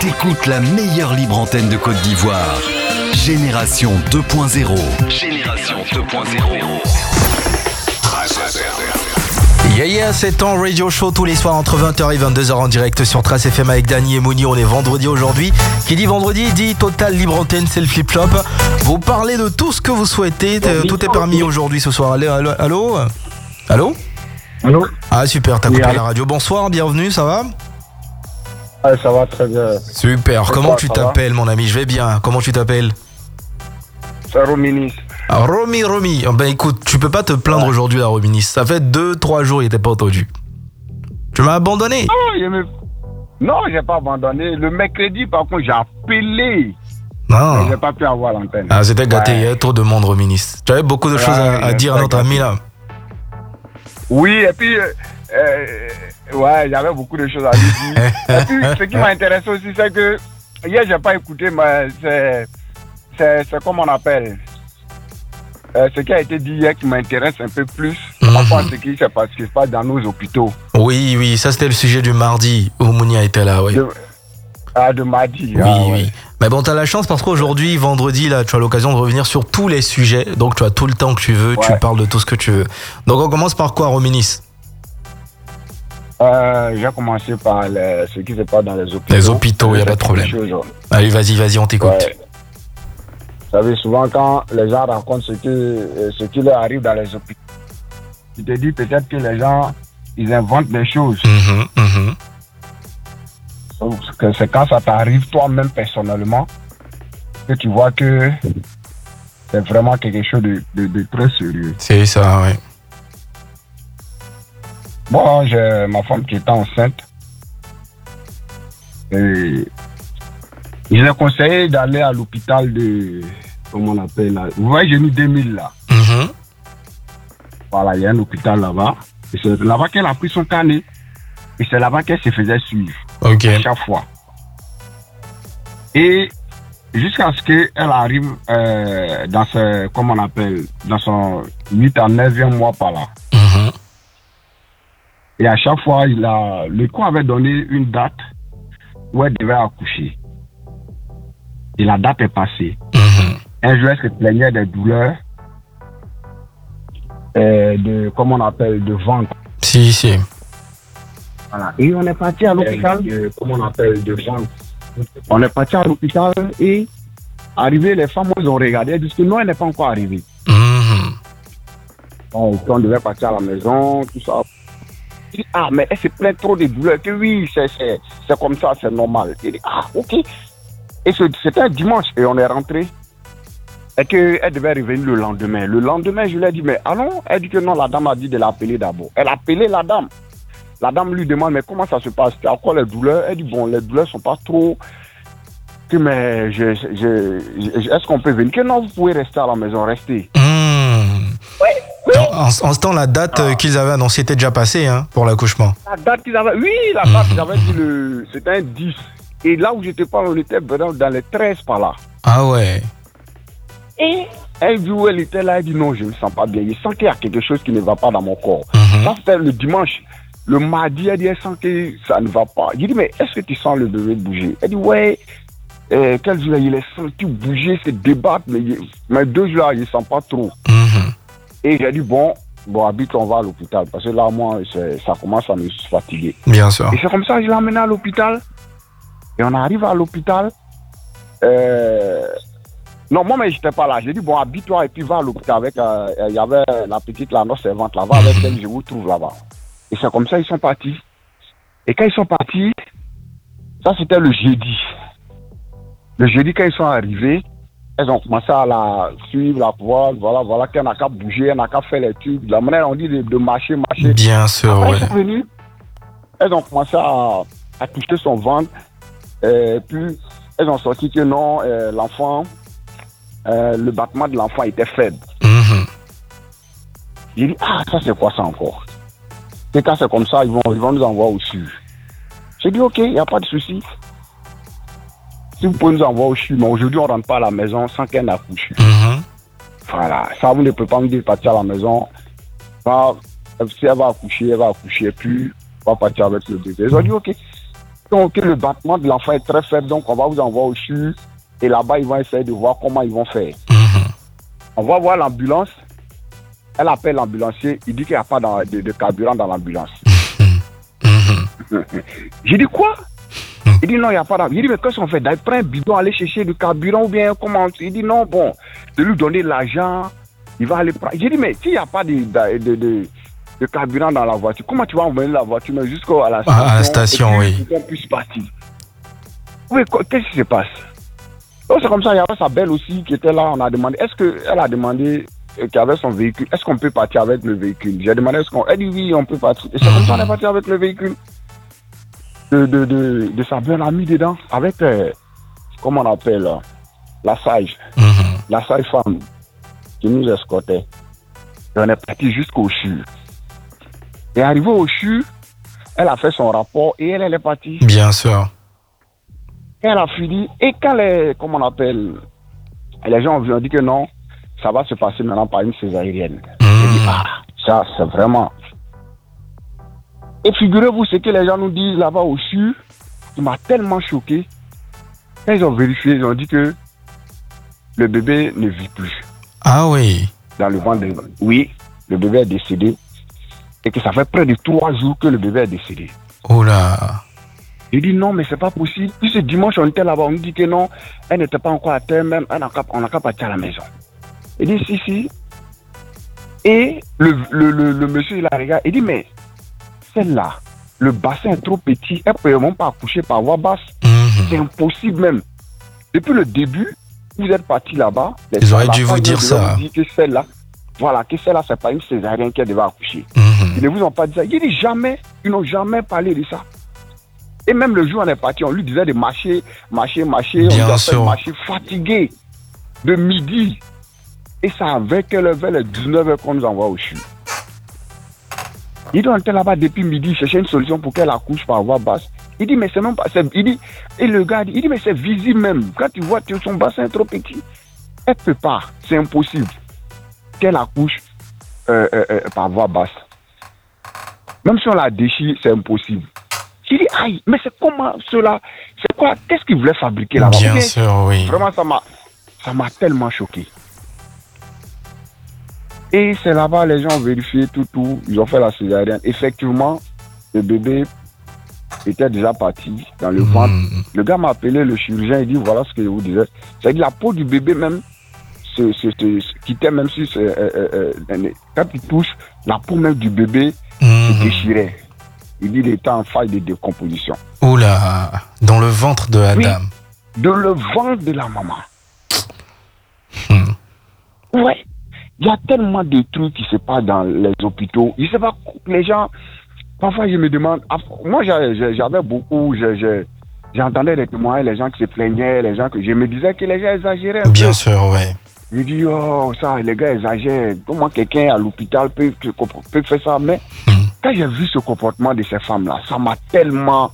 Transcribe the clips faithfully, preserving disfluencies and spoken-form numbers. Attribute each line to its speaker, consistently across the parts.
Speaker 1: T'écoutes la meilleure libre antenne de Côte d'Ivoire. Génération deux point zéro. Génération deux point zéro.
Speaker 2: Yeah yeah, c'est ton radio show tous les soirs entre vingt heures et vingt-deux heures en direct sur Trace F M avec Dany et Mouni. On est vendredi aujourd'hui. Qui dit vendredi dit Total Libre Antenne, c'est le flip flop. Vous parlez de tout ce que vous souhaitez. Tout est permis aujourd'hui ce soir. Allô, allô, allô, allô.
Speaker 3: Allô.
Speaker 2: Ah super, t'as coupé oui, la radio. Bonsoir, bienvenue, ça va?
Speaker 3: Ah, ça va très bien.
Speaker 2: Super. Comment toi, tu t'appelles, mon ami? Je vais bien. Comment tu t'appelles?
Speaker 3: C'est Rominis.
Speaker 2: Ah, Romy, Romy. Ben écoute, tu peux pas te plaindre ouais. aujourd'hui, la Rominis. Ça fait deux trois jours, il était pas entendu. Tu m'as abandonné?
Speaker 3: Non, je me... non, j'ai pas abandonné. Le mercredi, par contre, j'ai appelé.
Speaker 2: Non.
Speaker 3: Mais j'ai pas pu avoir l'antenne.
Speaker 2: Ah, c'était gâté. Ouais. Il y avait trop de monde, Rominis. Tu avais beaucoup de ouais, choses à, à dire à notre ami là.
Speaker 3: Oui, et puis, euh, euh, ouais, j'avais beaucoup de choses à lui dire. Et puis, ce qui m'a intéressé aussi, c'est que hier, j'ai pas écouté, mais c'est, c'est, c'est comme on appelle. Euh, ce qui a été dit hier qui m'intéresse un peu plus par rapport à ce qui se passe, qui se passe dans nos hôpitaux.
Speaker 2: Oui, oui, ça c'était le sujet du mardi où Mounia était là, oui.
Speaker 3: De, ah, de mardi.
Speaker 2: Oui,
Speaker 3: ah,
Speaker 2: oui.
Speaker 3: Ouais.
Speaker 2: Mais bon, t'as la chance parce qu'aujourd'hui, vendredi, là, tu as l'occasion de revenir sur tous les sujets. Donc, tu as tout le temps que tu veux, ouais. Tu parles de tout ce que tu veux. Donc, on commence par quoi, Rominis?
Speaker 3: euh, J'ai commencé par les, ce qui se passe dans les hôpitaux.
Speaker 2: Les hôpitaux, il n'y a pas de problème. Choses, allez, vas-y, vas-y, on t'écoute.
Speaker 3: Ouais. Vous savez, souvent, quand les gens racontent ce qui, ce qui leur arrive dans les hôpitaux, tu te dis peut-être que les gens, ils inventent des choses.
Speaker 2: Mm-hmm, mm-hmm.
Speaker 3: Que c'est quand ça t'arrive toi-même personnellement que tu vois que c'est vraiment quelque chose de, de, de très sérieux.
Speaker 2: C'est ça, oui.
Speaker 3: Bon, j'ai ma femme qui était enceinte. Et je lui ai conseillé d'aller à l'hôpital de... Comment on appelle là? Vous voyez, j'ai mis deux mille là.
Speaker 2: Mm-hmm.
Speaker 3: Voilà, il y a un hôpital là-bas. Et c'est là-bas qu'elle a pris son carnet. Et c'est là-bas qu'elle se faisait suivre.
Speaker 2: Ok.
Speaker 3: À chaque fois. Et jusqu'à ce qu'elle arrive euh, dans ce, comment on appelle, dans son huit à neuvième mois par là.
Speaker 2: Mm-hmm.
Speaker 3: Et à chaque fois, il a, le cours avait donné une date où elle devait accoucher. Et la date est passée.
Speaker 2: Mm-hmm.
Speaker 3: Un jour, elle se plaignait des douleurs, euh, de, comment on appelle, de ventre.
Speaker 2: Si, si.
Speaker 3: Voilà. Et on est parti à l'hôpital, euh, comment on appelle, de ventre. On est parti à l'hôpital et arrivé, les femmes, ils ont regardé, elles disent que non, elle n'est pas encore arrivée.
Speaker 2: Mm-hmm.
Speaker 3: Donc, on devait partir à la maison, tout ça. Dit, ah, mais elle se plaint trop de douleurs, que oui, c'est, c'est, c'est comme ça, c'est normal. Il dit, ah, ok. Et c'était un dimanche et on est rentré. Et qu'elle devait revenir le lendemain. Le lendemain, je lui ai dit, mais allons. Elle dit que non, la dame a dit de l'appeler d'abord. Elle a appelé la dame. La dame lui demande, mais comment ça se passe? À quoi les douleurs? Elle dit, bon, les douleurs sont pas trop... Que, mais je, je, je, est-ce qu'on peut venir? Que non, vous pouvez rester à la maison, restez.
Speaker 2: Mmh.
Speaker 3: Ouais, oui.
Speaker 2: En, en ce temps, la date ah. qu'ils avaient annoncée était déjà passée hein, pour l'accouchement.
Speaker 3: La date qu'ils avaient... Oui, la date qu'ils avaient dit, le... c'était un dix. Et là où j'étais pas, on était dans les treize par là.
Speaker 2: Ah ouais.
Speaker 3: Et elle dit où elle était là, elle dit non, je ne me sens pas bien. Il sent qu'il y a quelque chose qui ne va pas dans mon corps.
Speaker 2: Mm-hmm.
Speaker 3: Ça, c'était le dimanche. Le mardi, elle dit, elle sent que ça ne va pas. Je dis, mais est-ce que tu sens le bébé bouger? Elle dit, ouais. Euh, quel jour il est senti bouger, se débattre, mais, mais deux jours là, il ne sent pas trop.
Speaker 2: Mm-hmm.
Speaker 3: Et j'ai dit, bon, bon, habite, on va à l'hôpital. Parce que là, moi, ça commence à me fatiguer.
Speaker 2: Bien sûr.
Speaker 3: Et c'est comme ça que je l'ai emmené à l'hôpital. Et on arrive à l'hôpital. Euh... Non, moi, mais je n'étais pas là. J'ai dit, bon, habite-toi et puis va à l'hôpital avec. Il euh, y avait la petite, la notre servante là-bas, avec elle, je vous trouve là-bas. Et c'est comme ça ils sont partis. Et quand ils sont partis, ça c'était le jeudi. Le jeudi, quand ils sont arrivés, elles ont commencé à la suivre, la voir, voilà, voilà, qu'elle n'a qu'à bouger, elle n'a qu'à faire les trucs. De la manière, on dit de, de marcher, marcher.
Speaker 2: Bien sûr,
Speaker 3: après,
Speaker 2: ouais.
Speaker 3: Elles sont venues, elles ont commencé à, à toucher son ventre. Et puis, elles ont sorti que non, euh, l'enfant, euh, le battement de l'enfant était faible.
Speaker 2: Mm-hmm.
Speaker 3: J'ai dit, ah, ça c'est quoi ça encore? Et quand c'est comme ça, ils vont, ils vont nous envoyer au S U. J'ai dit, ok, il n'y a pas de souci. Si vous pouvez nous envoyer au S U, mais aujourd'hui, on ne rentre pas à la maison sans qu'elle n'accouche.
Speaker 2: Mm-hmm.
Speaker 3: Voilà, ça, vous ne pouvez pas me dire de partir à la maison. Bah, si elle va accoucher, elle va accoucher, puis on va partir avec le bébé. Ils ont dit, ok. Donc, le battement de l'enfant est très faible, donc on va vous envoyer au C H U. Et là-bas, ils vont essayer de voir comment ils vont faire. Mm-hmm. On va voir l'ambulance. Elle appelle l'ambulancier. Il dit qu'il n'y a pas de, de carburant dans l'ambulance. Mm-hmm. J'ai dit quoi? Mm-hmm. Il dit non, il n'y a pas d'ambulance. Il dit mais qu'est-ce qu'on fait? Il prend un bidon, aller chercher du carburant ou bien comment? Il dit non, bon, de lui donner l'argent. Il va aller prendre. J'ai dit mais s'il n'y a pas de, de, de, de, de carburant dans la voiture, comment tu vas emmener la voiture mais jusqu'à la station?
Speaker 2: À la station,
Speaker 3: et puis,
Speaker 2: oui.
Speaker 3: Pour qu'on puisse partir. Oui, qu'est-ce qui se passe? Donc c'est comme ça, il y avait sa belle aussi qui était là, on a demandé, est-ce qu'elle a demandé euh, qu'il y avait son véhicule, est-ce qu'on peut partir avec le véhicule? J'ai demandé, est-ce qu'on, elle dit oui, on peut partir. Et c'est comme ça qu'on est parti avec le véhicule de, de, de, de sa belle amie dedans, avec, euh, comment on appelle, euh, la sage, mm-hmm. la sage femme qui nous escortait. Et on est parti jusqu'au C H U. Et arrivé au C H U, elle a fait son rapport et elle, elle est partie.
Speaker 2: Bien sûr.
Speaker 3: Elle a fini, et quand les, comment on appelle, les gens ont dit que non, ça va se passer maintenant par une césarienne. Mmh. J'ai dit, ah, ça, c'est vraiment. Et figurez-vous ce que les gens nous disent là-bas au C H U, qui m'a tellement choqué. Quand ils ont vérifié, ils ont dit que le bébé ne vit plus.
Speaker 2: Ah oui.
Speaker 3: Dans le ventre de... Oui, le bébé est décédé. Et que ça fait près de trois jours que le bébé est décédé.
Speaker 2: Oh là.
Speaker 3: Il dit non, mais c'est pas possible. Puis ce dimanche, on était là-bas, on nous dit que non, elle n'était pas encore à terre, même, elle n'a qu'à, on n'a qu'à partir à la maison. Il dit si, si. Et le, le, le, le monsieur, il a regardé, il dit mais celle-là, le bassin est trop petit, elle ne peut même pas accoucher par voie basse. Mm-hmm. C'est impossible même. Depuis le début, vous êtes parti là-bas.
Speaker 2: Ils auraient dû vous dire ça.
Speaker 3: Vous dire que celle-là, voilà, que celle-là, c'est pas une césarienne qui devait accoucher. Mm-hmm. Ils ne vous ont pas dit ça. Il dit jamais, ils n'ont jamais parlé de ça. Et même le jour où on est parti, on lui disait de marcher, marcher, marcher.
Speaker 2: Bien
Speaker 3: on lui a
Speaker 2: sûr.
Speaker 3: fait marcher fatigué de midi. Et ça avait que le vers les dix-neuf heures qu'on nous envoie au C H U. Il dit on était là-bas depuis midi, chercher une solution pour qu'elle accouche par voie basse. Il dit mais c'est même pas... C'est, il dit, et le gars dit, il dit mais c'est visible même. Quand tu vois que son bassin est trop petit, elle ne peut pas, c'est impossible qu'elle accouche euh, euh, euh, par voie basse. Même si on la déchire, c'est impossible. J'ai dit, aïe, mais c'est comment cela? C'est quoi? Qu'est-ce qu'ils voulaient fabriquer là-bas?
Speaker 2: Bien sûr, oui.
Speaker 3: Vraiment, ça m'a, ça m'a tellement choqué. Et c'est là-bas, les gens ont vérifié tout, tout. Ils ont fait la césarienne. Effectivement, le bébé était déjà parti dans le ventre. Mmh. Le gars m'a appelé, le chirurgien, il dit, voilà ce que je vous disais. C'est-à-dire la peau du bébé même se, se, se, se quittait, même si c'est, euh, euh, euh, quand il touche, la peau même du bébé mmh. se déchirait. Il dit qu'il était en faille de décomposition.
Speaker 2: Oula, dans le ventre de la
Speaker 3: oui,
Speaker 2: dame.
Speaker 3: Dans le ventre de la maman.
Speaker 2: Hmm.
Speaker 3: Ouais. Il y a tellement de trucs qui se passent dans les hôpitaux. Je sais pas, les gens... Parfois, je me demande... Moi, j'avais beaucoup... J'entendais les témoignages, les gens qui se plaignaient, les gens que... Je me disais que les gens exagéraient.
Speaker 2: Bien sûr, oui.
Speaker 3: Je me dis, oh, ça, les gars exagèrent. Comment quelqu'un à l'hôpital peut, peut faire ça? Mais... Hmm. Quand j'ai vu ce comportement de ces femmes-là, ça m'a tellement...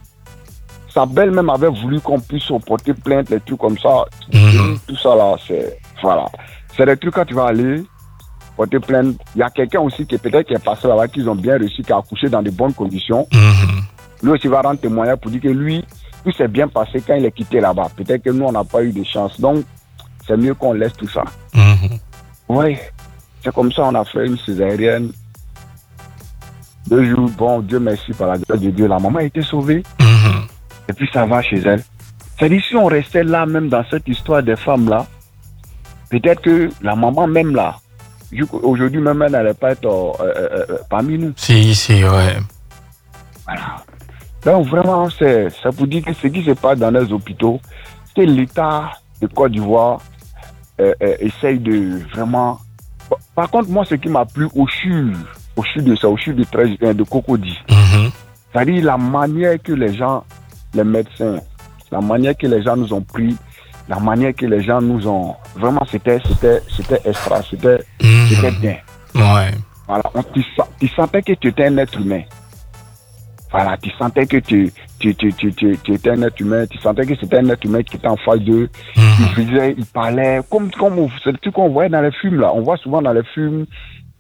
Speaker 3: Sa belle même avait voulu qu'on puisse porter plainte, des trucs comme ça. Mm-hmm. Tout ça là, c'est... Voilà. C'est des trucs quand tu vas aller porter plainte. Il y a quelqu'un aussi qui peut-être qui est passé là-bas, qu'ils ont bien réussi, qui a accouché dans de bonnes conditions. Mm-hmm. Lui aussi va rendre témoignage pour dire que lui, tout s'est bien passé quand il est quitté là-bas. Peut-être que nous, on n'a pas eu de chance. Donc, c'est mieux qu'on laisse tout ça. Mm-hmm. Oui. C'est comme ça on a fait une césarienne. Deux jours, bon, Dieu merci, par la grâce de Dieu, la maman a été sauvée. Mm-hmm. Et puis ça va chez elle. C'est-à-dire, si on restait là, même dans cette histoire des femmes-là, peut-être que la maman même là, aujourd'hui même, elle n'allait pas être euh, euh, euh, parmi nous.
Speaker 2: Si, si, ouais.
Speaker 3: Voilà. Donc vraiment, c'est, c'est pour dire que ce qui se passe dans les hôpitaux, c'est l'État de Côte d'Ivoire euh, euh, essaye de vraiment... Par contre, moi, ce qui m'a plu au C H U, au C H U de ça, au C H U de, de Cocody. Mm-hmm. C'est-à-dire la manière que les gens, les médecins, la manière que les gens nous ont pris, la manière que les gens nous ont... Vraiment, c'était, c'était, c'était extra, c'était, mm-hmm. c'était bien.
Speaker 2: Ouais.
Speaker 3: Voilà, on, tu, tu sentais que tu étais un être humain. Voilà, tu sentais que tu, tu, tu, tu, tu, tu étais un être humain, tu sentais que c'était un être humain qui était en face d'eux. Mm-hmm. Il faisait, il parlait, comme, comme c'est le truc qu'on voyait dans les films là. On voit souvent dans les films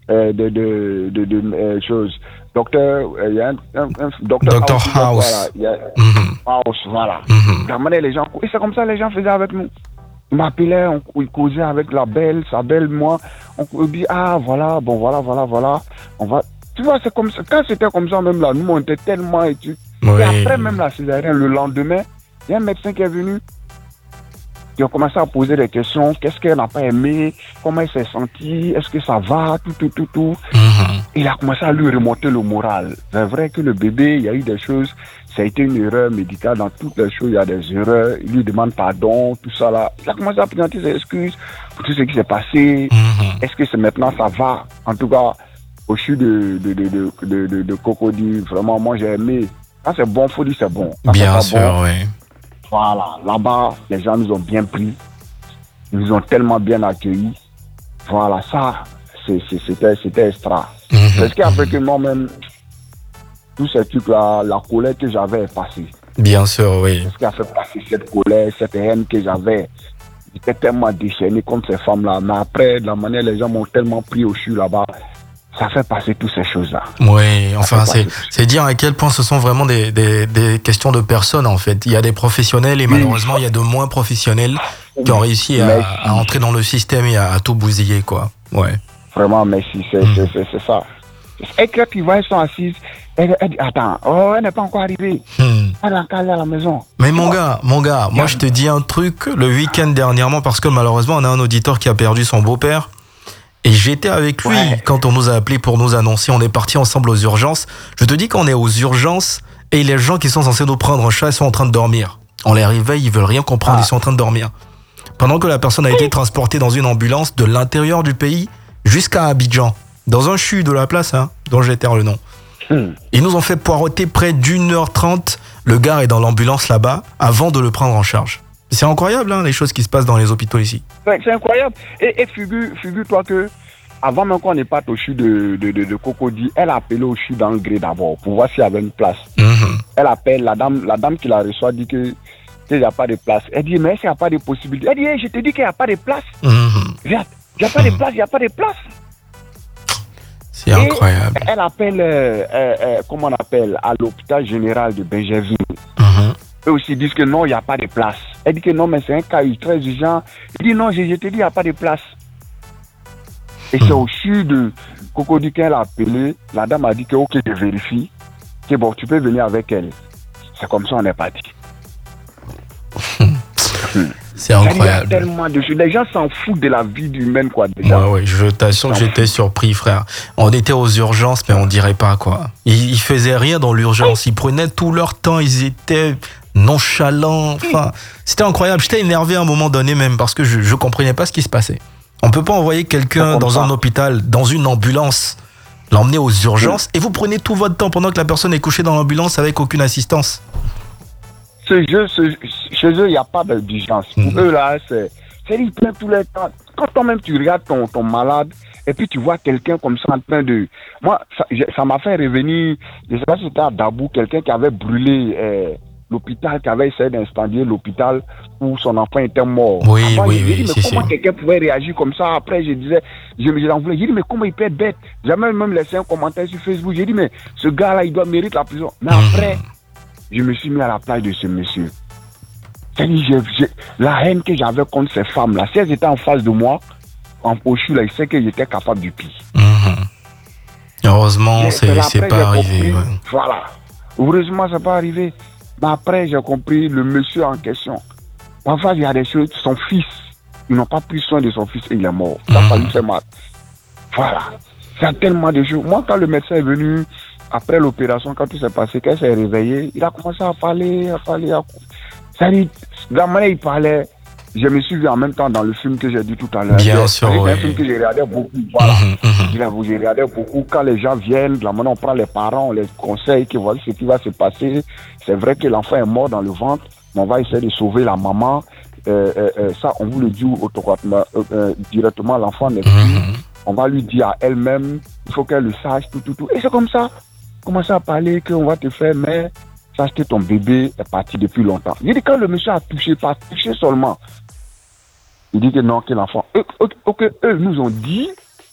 Speaker 3: euh, de, de, de, de, de euh, choses. Docteur, il y a un, un, un docteur
Speaker 2: Docteur
Speaker 3: House.
Speaker 2: House.
Speaker 3: Voilà, y a,
Speaker 2: Mm-hmm.
Speaker 3: House, voilà.
Speaker 2: Mm-hmm.
Speaker 3: La manière, les gens, et c'est comme ça les gens faisaient avec nous. Ils m'appelaient, on, ils causaient avec la belle, sa belle, moi. On dit, ah, voilà, bon, voilà, voilà, voilà. On va. Tu vois, c'est comme ça. Quand c'était comme ça, même là, nous, on était tellement étudiés.
Speaker 2: Oui.
Speaker 3: Et après, même la césarienne, le lendemain, il y a un médecin qui est venu. Qui a commencé à poser des questions. Qu'est-ce qu'elle n'a pas aimé? Comment elle s'est sentie? Est-ce que ça va? Tout, tout, tout, tout.
Speaker 2: Mm-hmm.
Speaker 3: Il a commencé à lui remonter le moral. C'est vrai que le bébé, il y a eu des choses. Ça a été une erreur médicale. Dans toutes les choses, il y a des erreurs. Il lui demande pardon, tout ça là. Il a commencé à présenter ses excuses pour tout ce qui s'est passé.
Speaker 2: Mm-hmm.
Speaker 3: Est-ce que c'est maintenant ça va? En tout cas, au CHU de, de, de, de, de, de, de Cocody, vraiment, moi j'ai aimé. Quand c'est bon, il faut dire c'est bon. Quand
Speaker 2: Bien
Speaker 3: c'est
Speaker 2: sûr,
Speaker 3: pas bon,
Speaker 2: oui.
Speaker 3: voilà, là-bas, les gens nous ont bien pris. Ils nous ont tellement bien accueillis. Voilà, ça, c'est, c'est, c'était, c'était extra.
Speaker 2: Mm-hmm.
Speaker 3: C'est ce qui a fait que moi-même, tous ces trucs-là, la colère que j'avais est passée.
Speaker 2: Bien sûr, oui.
Speaker 3: C'est ce qui a fait passer cette colère, cette haine que j'avais. J'étais tellement déchaîné contre ces femmes-là. Mais après, de la manière, les gens m'ont tellement pris au CHU là-bas. Ça fait passer toutes ces choses-là.
Speaker 2: Oui, enfin, c'est, c'est dire à quel point ce sont vraiment des, des, des questions de personnes, en fait. Il y a des professionnels et malheureusement, il y a de moins professionnels qui ont réussi à, à entrer dans le système et à, à tout bousiller, quoi. Ouais.
Speaker 3: Vraiment, merci, c'est, mmh. c'est, c'est, c'est ça. Et quand tu vois, elles sont assises, elle, elle dit, attends, oh, elle n'est pas encore arrivée. Mmh. Elle est encore à la maison.
Speaker 2: Mais mon gars, mon gars, moi, je te dis un truc, le week-end dernièrement, parce que malheureusement, on a un auditeur qui a perdu son beau-père. Et j'étais avec lui ouais. quand on nous a appelé pour nous annoncer. On est partis ensemble aux urgences. Je te dis qu'on est aux urgences et les gens qui sont censés nous prendre en charge sont en train de dormir. On les réveille, ils veulent rien comprendre, ah. ils sont en train de dormir. Pendant que la personne a été transportée dans une ambulance de l'intérieur du pays jusqu'à Abidjan, dans un CHU de la place, hein, dont j'étais le nom. Hmm. Ils nous ont fait poireauter près d'une heure trente. Le gars est dans l'ambulance là-bas avant de le prendre en charge. C'est incroyable, hein, les choses qui se passent dans les hôpitaux ici.
Speaker 3: C'est, c'est incroyable. Et, et figure, figure-toi que, avant même qu'on n'ait pas au CHU de, de, de, de Cocody, elle a appelé au CHU d'Angré d'abord pour voir s'il y avait une place. Mm-hmm. Elle appelle, la dame, la dame qui la reçoit dit que qu'il n'y a pas de place. Elle dit, mais s'il n'y a pas de possibilité. Elle dit, hey, je te dis qu'il n'y a pas de place. Mm-hmm. Regarde, il n'y a pas de place, il n'y a pas de place.
Speaker 2: C'est et incroyable.
Speaker 3: Elle appelle, euh, euh, euh, comment on appelle, à l'hôpital général de Benjerville.
Speaker 2: Mm-hmm.
Speaker 3: Eux aussi disent que non, il n'y a pas de place. Elle dit que non, mais c'est un cas très urgent. Il dit non, je, je te dis, il n'y a pas de place. Et mmh. c'est au CHU de Cocody qu'elle a appelé. La dame a dit que ok, je vérifie. Que bon, tu peux venir avec elle. C'est comme ça, on est parti.
Speaker 2: C'est incroyable.
Speaker 3: Il y a tellement de choses. Les gens s'en foutent de la vie humaine, quoi, déjà.
Speaker 2: Ouais, ouais, je t'assure que j'étais surpris, frère. On était aux urgences, mais on dirait pas, quoi. Ils, ils faisaient rien dans l'urgence. Ils prenaient tout leur temps. Ils étaient nonchalants. Enfin, c'était incroyable. J'étais énervé à un moment donné, même, parce que je, je comprenais pas ce qui se passait. On peut pas envoyer quelqu'un dans ça. un hôpital, dans une ambulance, l'emmener aux urgences, oui. et vous prenez tout votre temps pendant que la personne est couchée dans l'ambulance avec aucune assistance.
Speaker 3: Ce jeu, ce, chez eux, il n'y a pas d'urgence. Pour mmh. eux, là, c'est, c'est ils prennent tous les temps. Quand toi-même, tu regardes ton, ton malade, et puis tu vois quelqu'un comme ça en train de... Moi, ça, ça m'a fait revenir, je ne sais pas si c'était à Dabou, quelqu'un qui avait brûlé euh, l'hôpital, qui avait essayé d'incendier l'hôpital où son enfant était mort.
Speaker 2: Oui,
Speaker 3: Avant,
Speaker 2: oui,
Speaker 3: j'ai
Speaker 2: oui.
Speaker 3: dit, mais
Speaker 2: si,
Speaker 3: comment
Speaker 2: si.
Speaker 3: quelqu'un pouvait réagir comme ça? Après, je disais, je me voulais. J'ai dit, mais comment il peut être bête? Jamais même laissé un commentaire sur Facebook. J'ai dit, mais ce gars-là, il doit mériter la prison. Mais mmh. après, je me suis mis à la place de ce monsieur. C'est-à-dire, j'ai, j'ai, la haine que j'avais contre ces femmes-là, si elles étaient en face de moi, en pochu, là, il sait que j'étais capable du pire.
Speaker 2: Mmh. Heureusement, c'est, c'est, c'est pas arrivé.
Speaker 3: Compris,
Speaker 2: ouais.
Speaker 3: Voilà. Heureusement, c'est pas arrivé. Mais après, j'ai compris le monsieur en question. Parfois, il y a des choses, son fils, ils n'ont pas pris soin de son fils et il est mort. Ça mmh. lui fait mal. Voilà. Il y a tellement de choses. Moi, quand le médecin est venu, après l'opération, quand tout s'est passé, quand il s'est réveillé, il a commencé à parler, à parler, à... C'est-à-dire, de la manière il parlait, je me suis vu en même temps dans le film que j'ai dit tout à l'heure.
Speaker 2: Bien sûr,
Speaker 3: c'est
Speaker 2: oui.
Speaker 3: un film que j'ai regardé beaucoup. Voilà.
Speaker 2: Mmh, mmh.
Speaker 3: J'ai regardé beaucoup. Quand les gens viennent, de la manière on prend les parents, on les conseille que voilà ce qui va se passer. C'est vrai que l'enfant est mort dans le ventre, mais on va essayer de sauver la maman. Euh, euh, euh, ça, on vous le dit automatiquement, euh, euh, directement, l'enfant n'est plus. Mmh. On va lui dire à elle-même, il faut qu'elle le sache, tout, tout, tout. Et c'est comme ça. Commencer à parler qu'on va te faire, mais sache que ton bébé est parti depuis longtemps. Il dit quand le monsieur a touché, pas touché seulement. Il dit que non, que l'enfant. Eux, eux, eux nous ont dit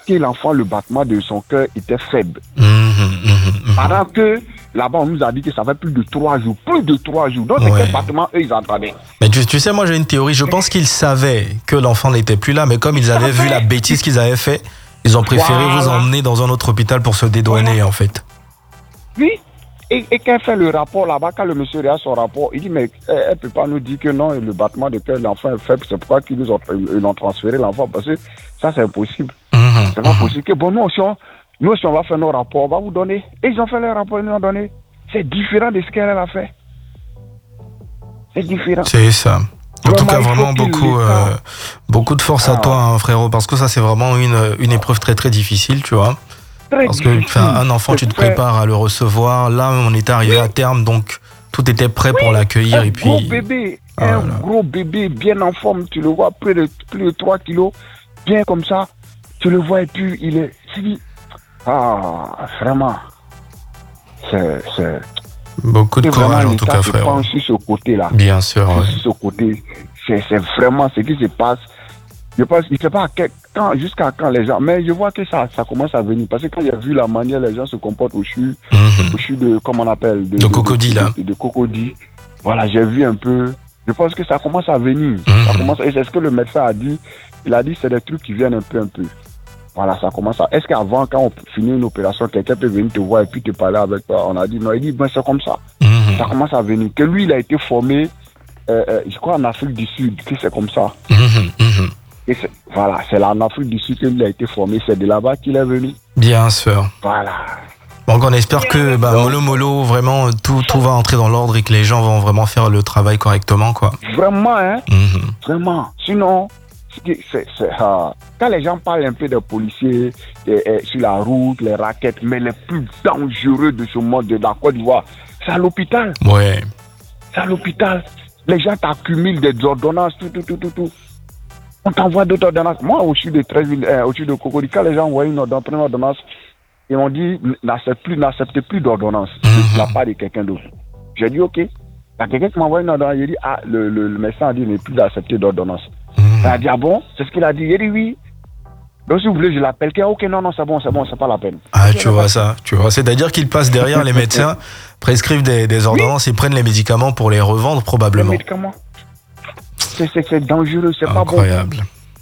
Speaker 3: que l'enfant, le battement de son cœur était faible.
Speaker 2: Mmh, mmh, mmh.
Speaker 3: Pendant que là-bas, on nous a dit que ça fait plus de trois jours. Plus de trois jours. Donc, c'est
Speaker 2: Ouais.
Speaker 3: quel battement, eux, ils entendaient.
Speaker 2: Mais tu, tu sais, moi j'ai une théorie. Je pense qu'ils savaient que l'enfant n'était plus là, mais comme ils avaient vu la bêtise qu'ils avaient fait, ils ont préféré
Speaker 3: Voilà.
Speaker 2: vous emmener dans un autre hôpital pour se dédouaner,
Speaker 3: Voilà.
Speaker 2: en fait.
Speaker 3: Oui. Et, et quand elle fait le rapport là-bas, quand le monsieur regarde son rapport, il dit, mais elle ne peut pas nous dire que non, le battement de cœur de l'enfant est faible. C'est pourquoi qu'ils nous ont, ils l'ont transféré l'enfant. Parce que ça, c'est impossible.
Speaker 2: Mmh,
Speaker 3: C'est pas
Speaker 2: mmh.
Speaker 3: possible. Que bon, nous aussi, on, nous aussi, on va faire nos rapports, on va vous donner. Et ils ont fait leur rapport, ils nous ont donné. C'est différent de ce qu'elle a fait. C'est différent.
Speaker 2: C'est ça. En tout
Speaker 3: Vraiment,
Speaker 2: cas,
Speaker 3: il faut
Speaker 2: vraiment
Speaker 3: qu'il
Speaker 2: beaucoup,
Speaker 3: les
Speaker 2: euh,
Speaker 3: fasse.
Speaker 2: beaucoup de force à
Speaker 3: Ah.
Speaker 2: toi, hein, frérot, parce que ça, c'est vraiment une, une épreuve très très difficile, tu vois.
Speaker 3: Très
Speaker 2: Parce que
Speaker 3: difficile.
Speaker 2: enfin, un enfant, tu te
Speaker 3: C'est très-
Speaker 2: prépares à le recevoir. Là, on est arrivé à terme, donc tout était prêt pour l'accueillir.
Speaker 3: Un
Speaker 2: Et
Speaker 3: gros
Speaker 2: puis,
Speaker 3: bébé,
Speaker 2: Ah,
Speaker 3: un
Speaker 2: voilà.
Speaker 3: gros bébé bien en forme, tu le vois, plus de, plus de trois kilos, bien comme ça, tu le vois et puis il est... tu dis, ah, vraiment, c'est... c'est
Speaker 2: beaucoup de
Speaker 3: c'est vraiment
Speaker 2: courage en tout
Speaker 3: l'État
Speaker 2: cas,
Speaker 3: se
Speaker 2: frérot.
Speaker 3: penche sur ce côté-là.
Speaker 2: Bien sûr, ouais.
Speaker 3: Sur ce côté, c'est c'est vraiment ce qui se passe. Je pense, je ne sais pas à quel- quand, jusqu'à quand les gens, mais je vois que ça, ça commence à venir. Parce que quand j'ai vu la manière les gens se comportent au CHU,
Speaker 2: Mhm.
Speaker 3: au CHU de, comment on appelle,
Speaker 2: De Cocody, là.
Speaker 3: De, de Cocody. Voilà, j'ai vu un peu. Je pense que ça commence à venir.
Speaker 2: Mhm.
Speaker 3: Ça commence, et c'est ce que le médecin a dit. Il a dit c'est des trucs qui viennent un peu, un peu. Voilà, ça commence à. Est-ce qu'avant, quand on finit une opération, quelqu'un peut venir te voir et puis te parler avec toi? On a dit non, il dit, ben c'est comme ça.
Speaker 2: Mhm.
Speaker 3: Ça commence à venir. Que lui, il a été formé, euh, euh, je crois, en Afrique du Sud, que c'est comme ça.
Speaker 2: Mhm. Mhm.
Speaker 3: Et c'est- voilà, c'est là en Afrique du Sud qu'il a été formé. C'est de là-bas qu'il est venu.
Speaker 2: Bien sûr.
Speaker 3: Voilà.
Speaker 2: Donc on espère que bah, Molo Molo, vraiment, tout, tout va entrer dans l'ordre et que les gens vont vraiment faire le travail correctement, quoi.
Speaker 3: Vraiment, hein?
Speaker 2: Mhm.
Speaker 3: Vraiment. Sinon, c'est, c'est, c'est, ah, quand les gens parlent un peu des policiers eh, eh, sur la route, les raquettes, mais les plus dangereux de ce monde de la Côte d'Ivoire, c'est à l'hôpital.
Speaker 2: Ouais.
Speaker 3: C'est à l'hôpital. Les gens t'accumulent des ordonnances, tout, tout, tout, tout, tout. On t'envoie d'autres ordonnances. Moi, au-dessus de Treichville, euh, au-dessus de Cocody, quand les gens envoient une ordonnance, une ordonnance, ils m'ont dit, n'acceptez plus, n'acceptez plus d'ordonnance de la part de quelqu'un d'autre. J'ai dit, OK. Il y a quelqu'un qui m'a envoyé une ordonnance, il dit, ah, le, le, le médecin a dit, mais plus d'accepter d'ordonnance.
Speaker 2: Mhm.
Speaker 3: Il a dit, ah bon? C'est ce qu'il a dit. Il dit, oui. Donc, si vous voulez, je l'appelle. OK, non, non, c'est bon, c'est bon, c'est pas la peine.
Speaker 2: Ah, tu vois ça, tu vois. C'est-à-dire qu'ils passent derrière les médecins, prescrivent des, des ordonnances et prennent les médicaments pour les revendre,
Speaker 3: Les
Speaker 2: probablement.
Speaker 3: médicaments. C'est, c'est, c'est dangereux, c'est pas bon.
Speaker 2: Incroyable.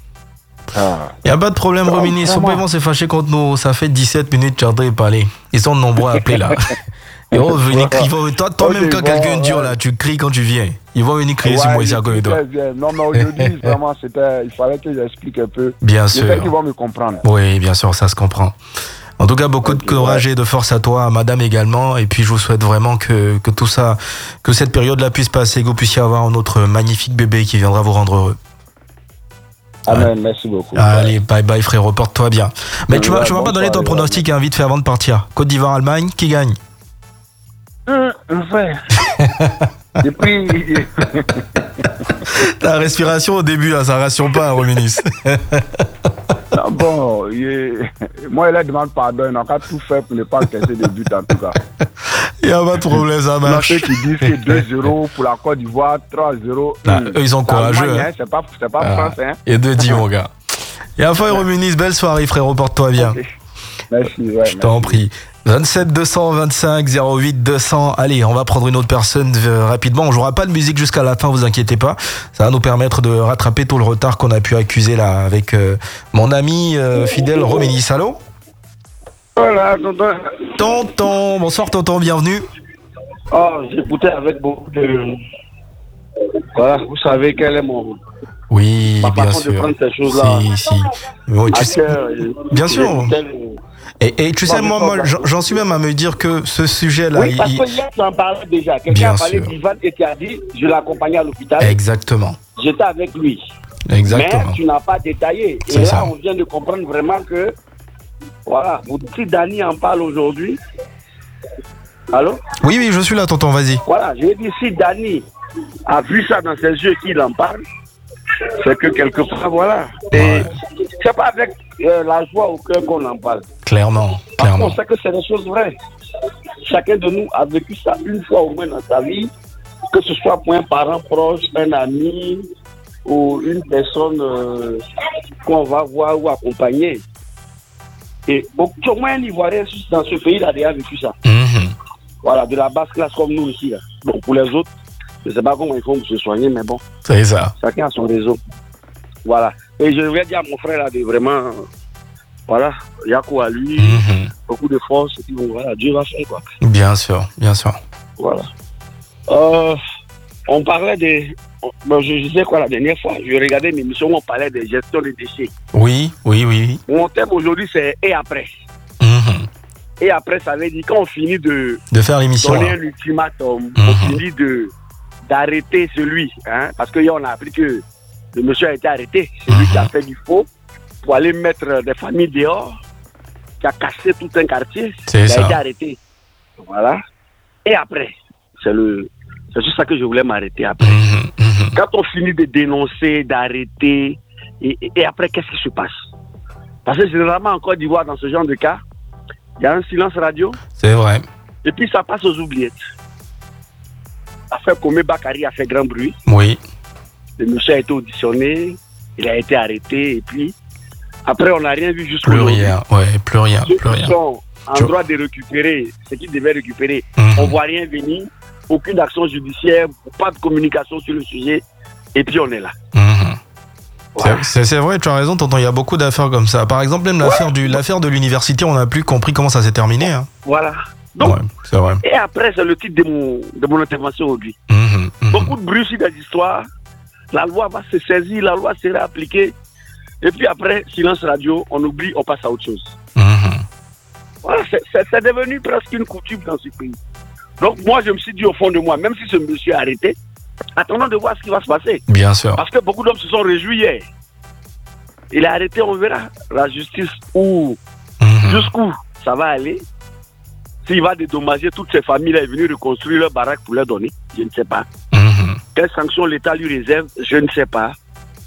Speaker 3: Ah.
Speaker 2: Il n'y a pas de problème,
Speaker 3: Oh,
Speaker 2: Romini.
Speaker 3: vraiment.
Speaker 2: Souvent, s'est fâché contre nous. Ça fait dix-sept minutes, tu as entendu parler. Ils sont nombreux à appeler là. Ils vont venir crier. Toi, toi-même,
Speaker 3: Ok,
Speaker 2: quand
Speaker 3: bon,
Speaker 2: quelqu'un est dur
Speaker 3: ouais.
Speaker 2: là, tu cries quand tu viens. Ils vont venir crier sur moi
Speaker 3: Ouais,
Speaker 2: ici à côté de toi.
Speaker 3: très bien. Non, mais aujourd'hui, vraiment, c'était, il fallait que j'explique un peu.
Speaker 2: Bien
Speaker 3: J'espère qu'ils
Speaker 2: sûr.
Speaker 3: vont me comprendre.
Speaker 2: Oui, bien sûr, ça se comprend. En tout cas, beaucoup de
Speaker 3: Ok,
Speaker 2: courage et de force à toi, à madame également. Et puis, je vous souhaite vraiment que, que tout ça, que cette période-là puisse passer, que vous puissiez avoir un autre magnifique bébé qui viendra vous rendre heureux.
Speaker 3: Amen, merci beaucoup.
Speaker 2: Allez, bye bye frérot, porte-toi bien. Mais tu
Speaker 3: Ouais,
Speaker 2: m'as tu m'as
Speaker 3: bonne
Speaker 2: pas donné ton
Speaker 3: soirée,
Speaker 2: pronostic hein, vite fait avant de partir. Côte d'Ivoire, Allemagne, qui gagne?
Speaker 3: Hum, enfin. Et puis,
Speaker 2: Ta respiration au début là, ça rassure pas, Rominis.
Speaker 3: non, bon, il- moi, il demande pardon. Il n'a qu'à tout faire pour ne pas casser des buts, en tout cas.
Speaker 2: Il n'y a pas de problème, ça
Speaker 3: Il y en a
Speaker 2: marche.
Speaker 3: ceux qui disent que deux zéro pour la Côte d'Ivoire, trois zéro.
Speaker 2: Ah,
Speaker 3: hum.
Speaker 2: eux, ils sont courageux,
Speaker 3: L'Allemagne,
Speaker 2: hein.
Speaker 3: hein, c'est pas, c'est pas
Speaker 2: Ah,
Speaker 3: France, hein.
Speaker 2: et deux dix, mon gars. Et enfin, Rominis, belle soirée, frérot, porte-toi bien.
Speaker 3: Ok. Merci, ouais.
Speaker 2: Je t'en prie. vingt-sept deux cent vingt-cinq zéro huit deux cents. Allez, on va prendre une autre personne euh, rapidement. On jouera pas de musique jusqu'à la fin, vous inquiétez pas. Ça va nous permettre de rattraper tout le retard qu'on a pu accuser là avec euh, mon ami euh, fidèle Rominis. Allô?
Speaker 3: Voilà, tonton.
Speaker 2: Tonton, bonsoir tonton, bienvenue.
Speaker 4: Oh, j'écoutais avec beaucoup de... Voilà, vous savez quel est mon...
Speaker 2: Oui,
Speaker 4: ma
Speaker 2: bien
Speaker 4: façon de
Speaker 2: sûr.
Speaker 4: prendre ces choses-là
Speaker 2: Si, si. Oui, tu
Speaker 4: à
Speaker 2: sais-
Speaker 4: cœur. et-
Speaker 2: Bien sûr.
Speaker 4: j'écoutais-
Speaker 2: Et, et tu sais,
Speaker 4: Moi, je
Speaker 2: moi,
Speaker 4: pense
Speaker 2: moi
Speaker 4: pas.
Speaker 2: j'en j'en suis même à me dire que ce sujet-là,
Speaker 4: Oui,
Speaker 2: il-
Speaker 4: parce
Speaker 2: il-
Speaker 4: que hier, tu en parlais déjà.
Speaker 2: Bien
Speaker 4: Quelqu'un a parlé
Speaker 2: sûr.
Speaker 4: d'Ivan et qui a dit, je l'accompagnais à l'hôpital.
Speaker 2: exactement,
Speaker 4: J'étais avec lui.
Speaker 2: exactement.
Speaker 4: Mais tu n'as pas détaillé. Et
Speaker 2: C'est
Speaker 4: là,
Speaker 2: ça.
Speaker 4: on vient de comprendre vraiment que... Voilà, si Dani en parle aujourd'hui... Allô?
Speaker 2: Oui, oui, je suis là, tonton, vas-y.
Speaker 4: Voilà, je dis, si Dani a vu ça dans ses yeux qu'il en parle, c'est que quelque part, voilà. Et
Speaker 2: Ouais.
Speaker 4: c'est pas avec euh, la joie au cœur qu'on en parle.
Speaker 2: Clairement,
Speaker 4: Parce
Speaker 2: clairement.
Speaker 4: qu'on sait que c'est des choses vraies. Chacun de nous a vécu ça une fois au moins dans sa vie, que ce soit pour un parent proche, un ami ou une personne euh, qu'on va voir ou accompagner. Et beaucoup, au moins un Ivoirien dans ce pays-là a déjà vécu ça.
Speaker 2: Mm-hmm.
Speaker 4: Voilà, de la basse classe comme nous ici. Là. Bon, pour les autres, je ne sais pas comment ils font pour se soigner, mais bon.
Speaker 2: C'est ça.
Speaker 4: Chacun a son réseau. Voilà. Et je voudrais dire à mon frère là, de vraiment, voilà, il y a quoi à lui, mm-hmm. beaucoup de force, et puis bon, voilà, Dieu va faire quoi.
Speaker 2: Bien sûr, bien sûr.
Speaker 4: Voilà. Euh, on parlait des. Bon, je disais quoi la dernière fois, je regardais une émission où on parlait de gestion des déchets.
Speaker 2: Oui, oui, oui.
Speaker 4: Mon thème aujourd'hui, c'est et après.
Speaker 2: Mm-hmm.
Speaker 4: Et après, ça veut dire quand on finit de,
Speaker 2: de faire l'émission,
Speaker 4: donner
Speaker 2: hein.
Speaker 4: un ultimatum,
Speaker 2: Mm-hmm.
Speaker 4: on finit de, d'arrêter celui, hein, parce que hier on a appris que le monsieur a été arrêté, celui mm-hmm. qui a fait du faux pour aller mettre des familles dehors, qui a cassé tout un quartier,
Speaker 2: c'est
Speaker 4: il
Speaker 2: ça.
Speaker 4: a été arrêté. Voilà. Et après, c'est le, c'est juste ça que je voulais m'arrêter après.
Speaker 2: Mm-hmm. Mm-hmm.
Speaker 4: Quand on finit de dénoncer, d'arrêter, et, et, et après, qu'est-ce qui se passe? Parce que généralement, en Côte d'Ivoire, dans ce genre de cas, il y a un silence radio.
Speaker 2: C'est vrai.
Speaker 4: Et puis, ça passe aux oubliettes. L'affaire Komé Bakari a fait grand bruit.
Speaker 2: Oui.
Speaker 4: Le monsieur a été auditionné, il a été arrêté, et puis, après, on n'a rien vu jusqu'au
Speaker 2: Plus rien, ouais, plus rien,
Speaker 4: Ceux
Speaker 2: plus
Speaker 4: qui
Speaker 2: rien.
Speaker 4: sont en
Speaker 2: Tu...
Speaker 4: droit de récupérer ce qu'ils devaient récupérer,
Speaker 2: mm-hmm.
Speaker 4: on ne voit rien venir, aucune action judiciaire, pas de communication sur le sujet, et puis on est là.
Speaker 2: Mm-hmm.
Speaker 4: Voilà.
Speaker 2: C'est, c'est vrai, tu as raison, tonton, il y a beaucoup d'affaires comme ça. Par exemple, même l'affaire, du, l'affaire de l'université, on n'a plus compris comment ça s'est terminé. Hein.
Speaker 4: Voilà. Donc,
Speaker 2: ouais, c'est vrai.
Speaker 4: Et après, c'est le titre de mon, de mon intervention aujourd'hui.
Speaker 2: Mm-hmm, mm-hmm.
Speaker 4: Beaucoup de bruit sur des histoires. La loi va se saisir, la loi sera appliquée. Et puis après, silence radio, on oublie, on passe à autre chose.
Speaker 2: Mm-hmm.
Speaker 4: Voilà, c'est, c'est, c'est devenu presque une coutume dans ce pays. Donc moi, je me suis dit au fond de moi, même si ce monsieur est arrêté, attendons de voir ce qui va se passer.
Speaker 2: Bien sûr.
Speaker 4: Parce que beaucoup d'hommes se sont réjouis hier. Il est arrêté, on verra la justice où, mm-hmm. jusqu'où ça va aller. S'il va dédommager toutes ces familles-là et venir reconstruire leur baraque pour leur donner, je ne sais pas.
Speaker 2: Mm-hmm.
Speaker 4: Quelles sanctions l'État lui réserve, je ne sais pas.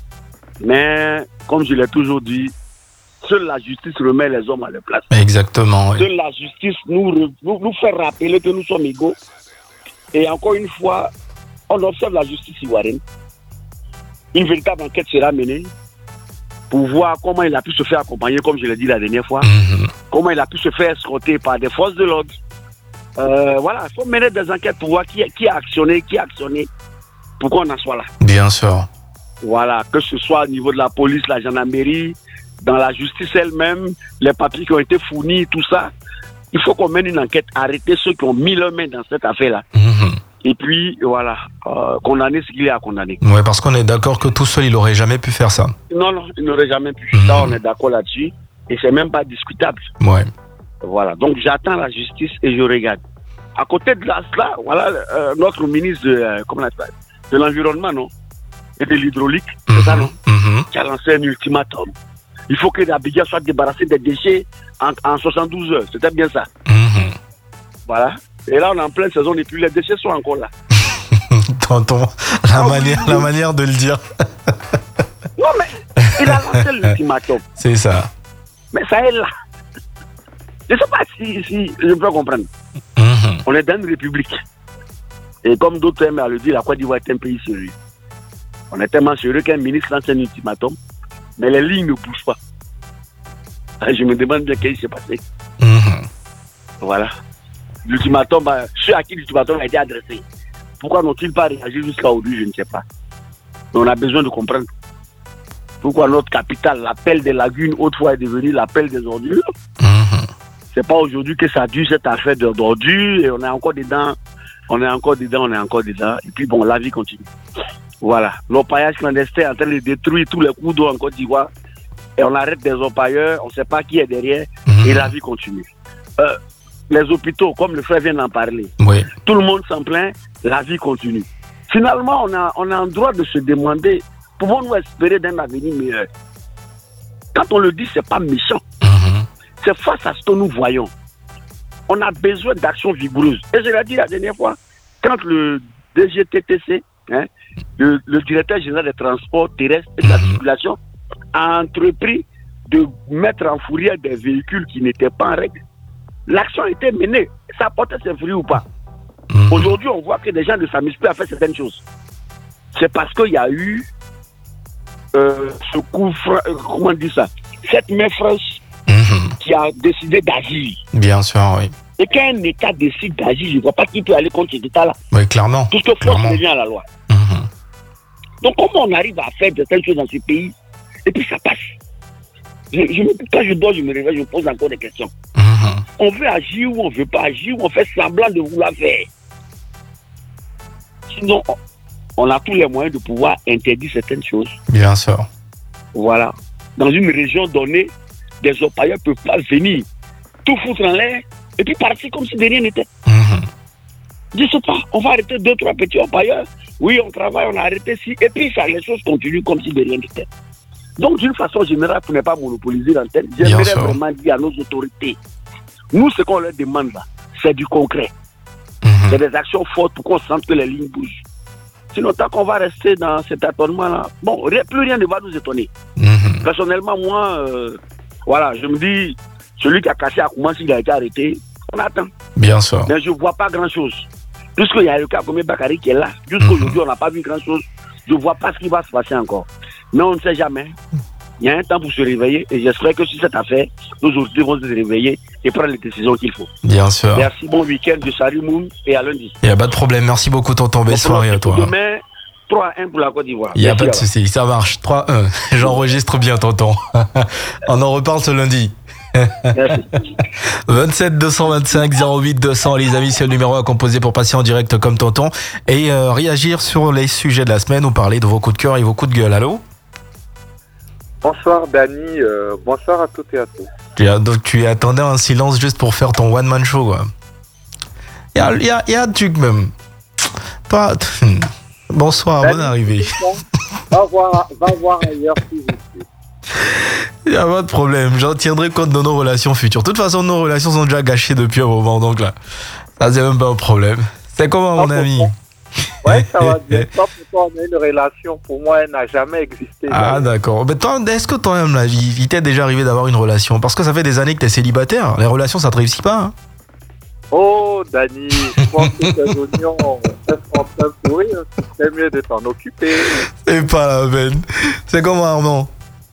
Speaker 4: Mais, comme je l'ai toujours dit, seule la justice remet les hommes à leur place.
Speaker 2: Exactement, oui.
Speaker 4: Seule la justice nous, nous, nous fait rappeler que nous sommes égaux. Et encore une fois, on observe la justice ivoirienne. Une véritable enquête sera menée pour voir comment il a pu se faire accompagner, comme je l'ai dit la dernière fois.
Speaker 2: Mm-hmm.
Speaker 4: Comment il a pu se faire escorter par des forces de l'ordre. Euh, voilà, il faut mener des enquêtes pour voir qui, qui a actionné, qui a actionné, pourquoi on en soit là.
Speaker 2: Bien sûr.
Speaker 4: Voilà, que ce soit au niveau de la police, la gendarmerie, dans la justice elle-même, les papiers qui ont été fournis, tout ça. Il faut qu'on mène une enquête, arrêter ceux qui ont mis leur main dans cette affaire-là.
Speaker 2: Mm-hmm.
Speaker 4: Et puis, voilà, euh, condamner ce qu'il y a à condamner.
Speaker 2: Oui, parce qu'on est d'accord que tout seul, il n'aurait jamais pu faire ça.
Speaker 4: Non, non, il n'aurait jamais pu.
Speaker 2: Mm-hmm.
Speaker 4: Ça, on est d'accord là-dessus. Et c'est même pas discutable.
Speaker 2: Ouais.
Speaker 4: Voilà, donc j'attends la justice et je regarde. À côté de là, voilà, euh, notre ministre de, euh, comment on appelle, de l'environnement, non, et de l'hydraulique,
Speaker 2: mm-hmm.
Speaker 4: c'est ça, non,
Speaker 2: mm-hmm.
Speaker 4: qui a lancé un ultimatum. Il faut que l'Abidjan soit débarrassé des déchets en, en soixante-douze heures. C'était bien ça.
Speaker 2: Mm-hmm.
Speaker 4: Voilà. Et là, on est en pleine saison et puis les déchets sont encore là.
Speaker 2: Tonton, la, ah, manière, oui. la manière de le dire.
Speaker 4: Non, mais il a lancé l'ultimatum.
Speaker 2: C'est ça.
Speaker 4: Mais ça est là. Je ne sais pas si, si je peux comprendre.
Speaker 2: Mm-hmm.
Speaker 4: On est dans une république. Et comme d'autres aiment à le dire, la Côte d'Ivoire est un pays sérieux. On est tellement sérieux qu'un ministre lance un ultimatum, mais les lignes ne bougent pas. Je me demande bien qu'est-ce qui s'est passé.
Speaker 2: Mm-hmm.
Speaker 4: Voilà. L'ultimatum, bah, ceux à qui l'ultimatum a été adressé, pourquoi n'ont-ils pas réagi jusqu'à aujourd'hui, je ne sais pas. Mais on a besoin de comprendre. Pourquoi notre capitale, l'appel des lagunes, autrefois est devenu l'appel des ordures.
Speaker 2: Mm-hmm.
Speaker 4: C'est pas aujourd'hui que ça dure cette affaire d'ordures et on est encore dedans, on est encore dedans, on est encore dedans. Et puis bon, la vie continue. Voilà. L'orpaillage clandestin est en train de détruire tous les cours d'eau en Côte d'Ivoire. Et on arrête des orpailleurs, on ne sait pas qui est derrière, mmh. et la vie continue. Euh, les hôpitaux, comme le frère vient d'en parler,
Speaker 2: oui.
Speaker 4: tout le monde s'en plaint, la vie continue. Finalement, on a, on a un droit de se demander, pouvons-nous espérer d'un avenir meilleur? Quand on le dit, ce n'est pas méchant.
Speaker 2: Mmh.
Speaker 4: C'est face à ce que nous voyons. On a besoin d'actions vigoureuses. Et je l'ai dit la dernière fois, quand le D G T T C, hein, le, le directeur général des transports terrestres et de la circulation, a entrepris de mettre en fourrière des véhicules qui n'étaient pas en règle. L'action a été menée. Ça portait ses fruits ou pas. Mmh. Aujourd'hui, on voit que des gens ne s'amusent plus à faire certaines choses. C'est parce qu'il y a eu euh, ce coup, fra- euh, comment on dit ça, cette main fraîche mmh. qui a décidé d'agir.
Speaker 2: Bien sûr, oui.
Speaker 4: Et quand un État décide d'agir, je ne vois pas qui peut aller contre cet État-là.
Speaker 2: Oui, clairement.
Speaker 4: Tout ce force revient à la loi.
Speaker 2: Mm-hmm.
Speaker 4: Donc, comment on arrive à faire de telles choses dans ce pays et puis ça passe? je, je, Quand je dors, je me réveille, je me pose encore des questions. Mm-hmm. On veut agir ou on ne veut pas agir, ou on fait semblant de vouloir faire. Sinon, on a tous les moyens de pouvoir interdire certaines choses.
Speaker 2: Bien sûr.
Speaker 4: Voilà. Dans une région donnée, des orpailleurs ne peuvent pas venir, tout foutre en l'air et puis partir comme si de rien n'était. Mmh. Je ne sais pas, on va arrêter deux, trois petits orpailleurs. Oui, on travaille, on a arrêté si, et puis ça, les choses continuent comme si de rien n'était. Donc, d'une façon générale, pour ne pas monopoliser l'antenne, j'aimerais vraiment dire à nos autorités, nous, ce qu'on leur demande là, c'est du concret. Mmh. C'est des actions fortes pour qu'on sente que les lignes bougent. Sinon, tant qu'on va rester dans cet étonnement-là, bon, plus rien ne va nous étonner. Mmh. Personnellement, moi, euh, voilà, je me dis, celui qui a cassé à comment s'il a été arrêté, on attend.
Speaker 2: Bien sûr.
Speaker 4: Mais je ne vois pas grand-chose. Puisqu'il y a le cas comme Bakary qui est là, jusqu'aujourd'hui, mmh. on n'a pas vu grand-chose. Je ne vois pas ce qui va se passer encore. Mais on ne sait jamais. Il y a un temps pour se réveiller et j'espère que sur cette affaire, nos autorités vont se réveiller et prendre les décisions qu'il faut.
Speaker 2: Bien sûr.
Speaker 4: Merci, bon week-end, de salut Moon et à lundi.
Speaker 2: Il n'y a pas de problème. Merci beaucoup, tonton. Belle soirée à toi.
Speaker 4: Demain, trois à un pour la Côte d'Ivoire.
Speaker 2: Il n'y a pas de souci, ça marche. trois à un. J'enregistre bien, tonton. On en reparle ce lundi.
Speaker 4: Merci.
Speaker 2: vingt-sept deux cent vingt-cinq zéro huit deux cents, les amis, c'est le numéro à composer pour passer en direct comme tonton et euh, réagir sur les sujets de la semaine ou parler de vos coups de cœur et vos coups de gueule. Allô?
Speaker 5: Bonsoir Dany, euh, bonsoir à toutes et à tous.
Speaker 2: Tu, as, donc, tu attendais un silence juste pour faire ton one-man show, quoi. Il y a, y, a, y a un truc même. Pas... Bonsoir, Dany, bonne arrivée.
Speaker 5: Va voir, va voir ailleurs si je suis.
Speaker 2: Il n'y a pas de problème, j'en tiendrai compte de nos relations futures. De toute façon, nos relations sont déjà gâchées depuis un moment, donc là, ça c'est même pas un problème. C'est comment, mon ah, ami?
Speaker 5: Ouais, ça va bien. Toi, pour toi, on a une relation. Pour moi, elle n'a jamais existé.
Speaker 2: Ah, d'accord. Mais toi, est-ce que toi-même, là, il t'est déjà arrivé d'avoir une relation? Parce que ça fait des années que t'es célibataire. Les relations, ça te réussit pas, hein?
Speaker 5: Oh, Dany, je pense que tes oignons sont en train de pourrir. C'est mieux de t'en occuper.
Speaker 2: C'est pas la peine. C'est comment, Armand?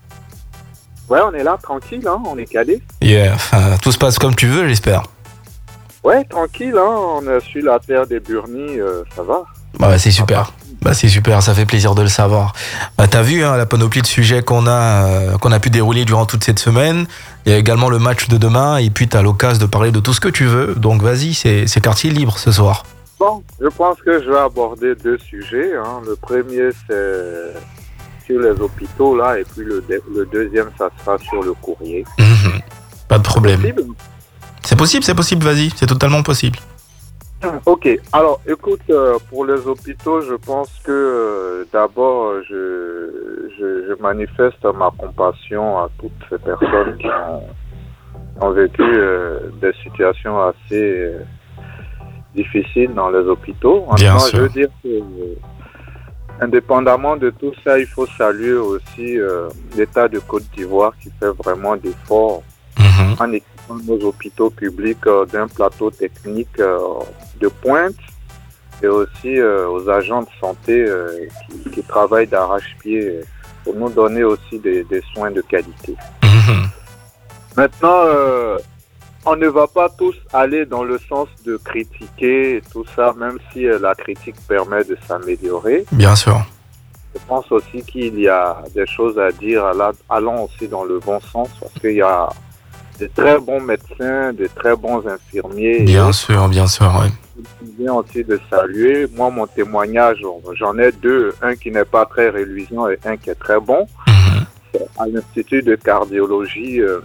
Speaker 5: Ouais, on est là, tranquille, hein, on est calé.
Speaker 2: Yeah, enfin, tout se passe comme tu veux, j'espère.
Speaker 5: Ouais, tranquille, hein, on a su la terre des Burnies, euh, ça va.
Speaker 2: Bah, c'est super. Bah, c'est super, ça fait plaisir de le savoir. Bah, t'as vu hein, la panoplie de sujets qu'on a, euh, qu'on a pu dérouler durant toute cette semaine. Il y a également le match de demain et puis t'as l'occasion de parler de tout ce que tu veux. Donc vas-y, c'est, c'est quartier libre ce soir.
Speaker 5: Bon, je pense que je vais aborder deux sujets. Hein. Le premier, c'est sur les hôpitaux, là, et puis le, de- le deuxième, ça sera sur le courrier.
Speaker 2: Mmh, pas de problème.
Speaker 5: C'est possible ?
Speaker 2: C'est possible, c'est possible, vas-y, c'est totalement possible.
Speaker 5: Ok, alors écoute, euh, pour les hôpitaux, je pense que euh, d'abord, je, je, je manifeste ma compassion à toutes ces personnes qui ont, ont vécu euh, des situations assez euh, difficiles dans les hôpitaux.
Speaker 2: Bien
Speaker 5: Maintenant,
Speaker 2: sûr.
Speaker 5: je veux dire que, euh, indépendamment de tout ça, il faut saluer aussi euh, l'État de Côte d'Ivoire qui fait vraiment d'efforts
Speaker 2: Mmh.
Speaker 5: en équipant nos hôpitaux publics euh, d'un plateau technique euh, de pointe et aussi euh, aux agents de santé euh, qui, qui travaillent d'arrache-pied pour nous donner aussi des, des soins de qualité.
Speaker 2: Mmh.
Speaker 5: Maintenant, euh, on ne va pas tous aller dans le sens de critiquer et tout ça, même si euh, la critique permet de s'améliorer.
Speaker 2: Bien sûr.
Speaker 5: Je pense aussi qu'il y a des choses à dire, allons aussi dans le bon sens, parce qu'il y a de très bons médecins, de très bons infirmiers.
Speaker 2: Bien sûr, bien sûr, oui.
Speaker 5: Je viens aussi de saluer. Moi, mon témoignage, j'en ai deux. Un qui n'est pas très reluisant et un qui est très bon.
Speaker 2: Mmh.
Speaker 5: C'est à l'Institut de cardiologie euh,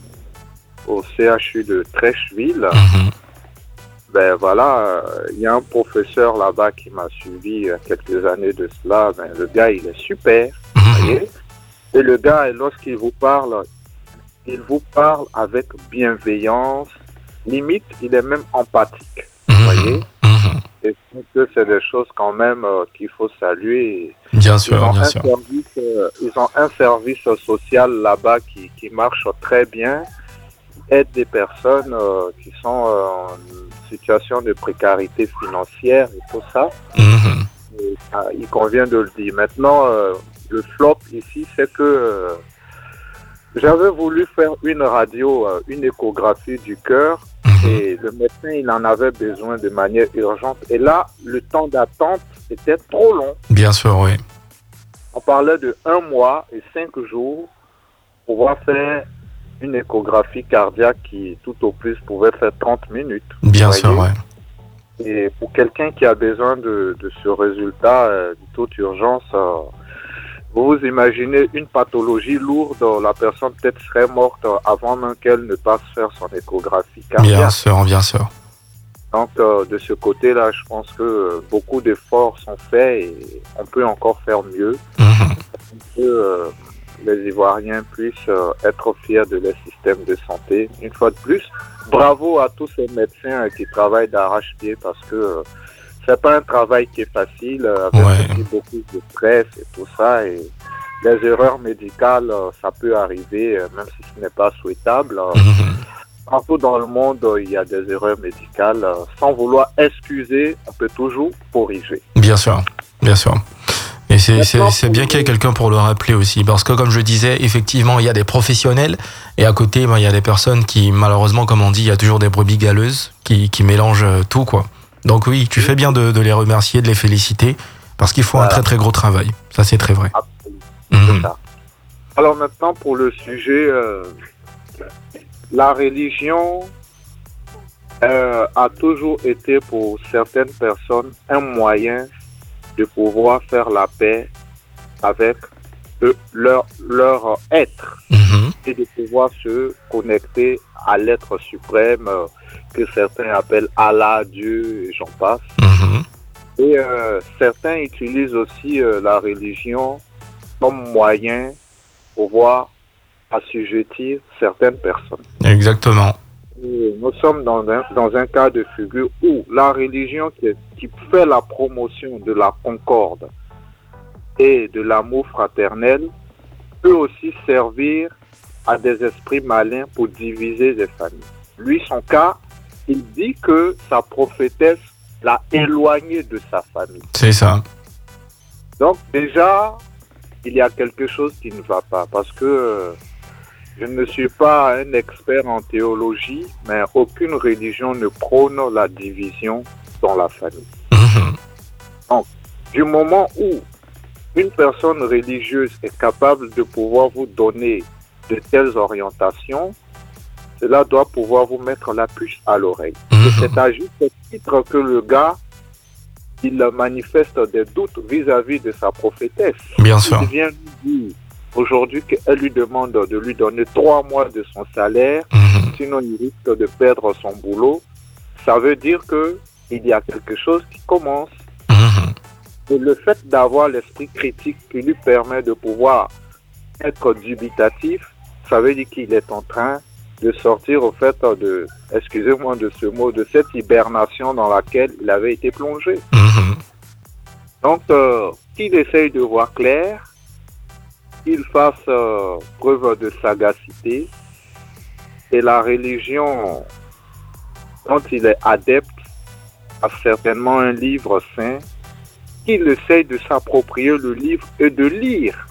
Speaker 5: au C H U de Trècheville. Mmh. Ben voilà, il euh, y a un professeur là-bas qui m'a suivi il y a quelques années de cela. Ben, le gars, il est super. Mmh. Vous voyez? Et le gars, lorsqu'il vous parle, il vous parle avec bienveillance, limite, il est même empathique, vous mmh, voyez mmh. Et je pense que c'est des choses quand même euh, qu'il faut saluer.
Speaker 2: Bien sûr, bien sûr.
Speaker 5: Service, euh, ils ont un service social là-bas qui, qui marche très bien, aide des personnes euh, qui sont euh, en situation de précarité financière et tout ça. Mmh. Et, euh, il convient de le dire. Maintenant, euh, le flop ici, c'est que... Euh, j'avais voulu faire une radio, euh, une échographie du cœur,
Speaker 2: Mhm.
Speaker 5: et le médecin, il en avait besoin de manière urgente. Et là, le temps d'attente était trop long.
Speaker 2: Bien sûr, oui.
Speaker 5: On parlait de un mois et cinq jours pour pouvoir faire une échographie cardiaque qui, tout au plus, pouvait faire trente minutes.
Speaker 2: Bien
Speaker 5: Voyez.
Speaker 2: sûr, ouais.
Speaker 5: Et pour quelqu'un qui a besoin de, de ce résultat euh, de toute urgence, euh, vous vous imaginez une pathologie lourde, la personne peut-être serait morte avant même qu'elle ne passe faire son échographie cardiaque.
Speaker 2: Bien sûr, bien sûr.
Speaker 5: Donc euh, de ce côté-là, je pense que euh, beaucoup d'efforts sont faits et on peut encore faire mieux.
Speaker 2: Mhm.
Speaker 5: Que euh, les Ivoiriens puissent euh, être fiers de leur système de santé. Une fois de plus, bravo à tous ces médecins euh, qui travaillent d'arrache-pied parce que euh, c'est pas un travail qui est facile, euh, avec
Speaker 2: Ouais.
Speaker 5: aussi beaucoup de stress et tout ça. Et les erreurs médicales, euh, ça peut arriver, euh, même si ce n'est pas souhaitable. Euh,
Speaker 2: Mhm.
Speaker 5: Partout dans le monde, euh, il y a des erreurs médicales. Euh, sans vouloir excuser, on peut toujours corriger.
Speaker 2: Bien sûr, bien sûr. Et c'est, c'est,
Speaker 5: Maintenant,
Speaker 2: c'est bien qu'il y ait quelqu'un pour le rappeler aussi. Parce que, comme je disais, effectivement, il y a des professionnels. Et à côté, ben, il y a des personnes qui, malheureusement, comme on dit, il y a toujours des brebis galeuses qui, qui mélangent euh, tout, quoi. Donc oui, tu fais bien de, de les remercier, de les féliciter. Parce qu'ils font
Speaker 5: Voilà.
Speaker 2: un très, très gros travail. Ça, c'est très vrai.
Speaker 5: Absolument.
Speaker 2: Mhm.
Speaker 5: C'est ça. Alors maintenant, pour le sujet, euh, la religion euh, a toujours été pour certaines personnes un moyen de pouvoir faire la paix avec eux, leur, leur être
Speaker 2: Mhm.
Speaker 5: et de pouvoir se connecter à l'être suprême euh, que certains appellent Allah, Dieu, et j'en passe.
Speaker 2: Mhm.
Speaker 5: Et euh, certains utilisent aussi euh, la religion comme moyen pour pouvoir assujettir certaines personnes.
Speaker 2: Exactement.
Speaker 5: Et nous sommes dans un, dans un cas de figure où la religion qui, qui fait la promotion de la concorde et de l'amour fraternel peut aussi servir à des esprits malins pour diviser des familles. Lui, son cas, il dit que sa prophétesse l'a éloigné de sa famille.
Speaker 2: C'est ça.
Speaker 5: Donc déjà, il y a quelque chose qui ne va pas parce que euh, je ne suis pas un expert en théologie, mais aucune religion ne prône la division dans la famille.
Speaker 2: Mhm.
Speaker 5: Du moment où une personne religieuse est capable de pouvoir vous donner de telles orientations, cela doit pouvoir vous mettre la puce à l'oreille. Et
Speaker 2: Mhm.
Speaker 5: c'est à juste titre que le gars, il manifeste des doutes vis-à-vis de sa prophétesse.
Speaker 2: Bien sûr.
Speaker 5: Il vient lui dire aujourd'hui qu'elle lui demande de lui donner trois mois de son salaire,
Speaker 2: Mhm.
Speaker 5: sinon il risque de perdre son boulot. Ça veut dire que il y a quelque chose qui commence.
Speaker 2: Mhm.
Speaker 5: Et le fait d'avoir l'esprit critique qui lui permet de pouvoir être dubitatif, ça veut dire qu'il est en train de sortir au fait de, excusez-moi de ce mot, de cette hibernation dans laquelle il avait été plongé.
Speaker 2: Mhm.
Speaker 5: Donc, euh, qu'il essaye de voir clair, qu'il fasse euh, preuve de sagacité, et la religion dont il est adepte a certainement un livre saint, qu'il essaye de s'approprier le livre et de lire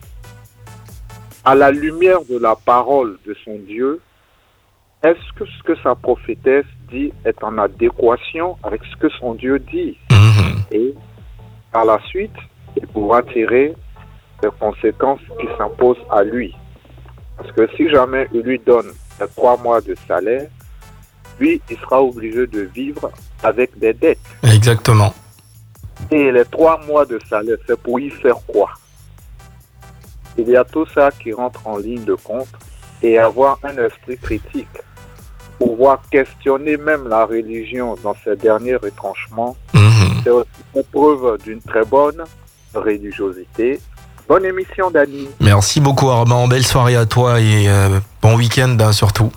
Speaker 5: à la lumière de la parole de son Dieu. Est-ce que ce que sa prophétesse dit est en adéquation avec ce que son Dieu dit?
Speaker 2: Mhm.
Speaker 5: Et par la suite, il pourra tirer les conséquences qui s'imposent à lui. Parce que si jamais il lui donne les trois mois de salaire, lui, il sera obligé de vivre avec des dettes.
Speaker 2: Exactement.
Speaker 5: Et les trois mois de salaire, c'est pour y faire quoi? Il y a tout ça qui rentre en ligne de compte et avoir un esprit critique, pouvoir questionner même la religion dans ses derniers retranchements,
Speaker 2: Mhm.
Speaker 5: c'est aussi une preuve d'une très bonne religiosité. Bonne émission, Dani.
Speaker 2: Merci beaucoup Armand, belle soirée à toi et euh, bon week-end hein, surtout.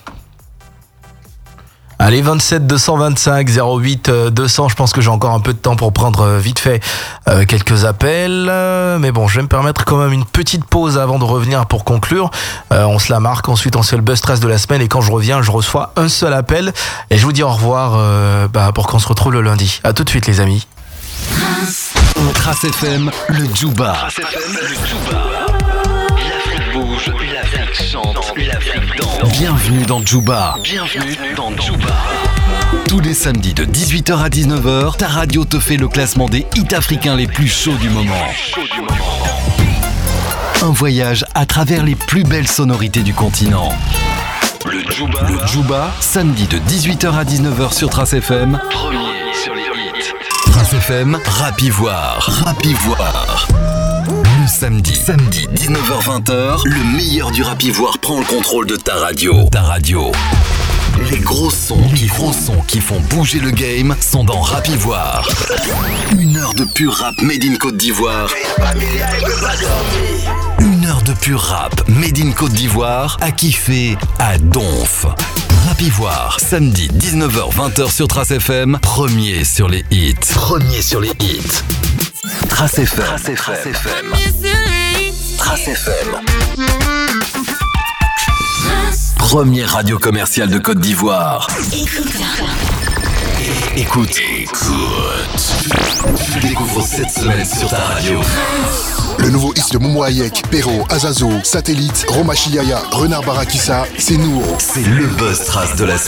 Speaker 2: Allez, vingt-sept deux cent vingt-cinq zéro huit deux cents, je pense que j'ai encore un peu de temps pour prendre euh, vite fait euh, quelques appels, euh, mais bon, je vais me permettre quand même une petite pause avant de revenir pour conclure. Euh, on se la marque, ensuite on se fait le buzz stress de la semaine et quand je reviens, je reçois un seul appel et je vous dis au revoir euh, bah, pour qu'on se retrouve le lundi. À tout de suite les amis.
Speaker 1: Trace F M, le Djouba. Trace F M, le Djouba. L'Afrique bouge, l'Afrique chante, l'Afrique danse. Bienvenue dans Djouba. Bienvenue dans Djouba. Tous les samedis de dix-huit heures à dix-neuf heures, ta radio te fait le classement des hits africains les plus chauds du moment. Un voyage à travers les plus belles sonorités du continent. Le Djouba, le Djouba, samedi de dix-huit heures à dix-neuf heures sur Trace F M. Premier sur les hits. Trace F M, Rap Ivoire. Rap Ivoire. Le samedi, samedi dix-neuf heures vingt, le meilleur du Rap Ivoire prend le contrôle de ta radio. Ta radio. Les gros sons, les gros sons qui font bouger le game sont dans Rap Ivoire. Une heure de pur rap made in Côte d'Ivoire. Une heure de pur rap made in Côte d'Ivoire à kiffer à donf. Rap Ivoire, samedi dix-neuf heures vingt sur Trace F M, premier sur les hits. Premier sur les hits. Trace F M. Trace F M. Trace F M. Première radio commerciale de Côte d'Ivoire. Écoute. Écoute. Tu découvres cette semaine sur ta radio.
Speaker 6: Le nouveau hit de Momo Hayek, Perro, Azazo, Satellite, Roma Chiaya, Renard Barakissa, c'est nous.
Speaker 1: C'est le buzz trace de la semaine.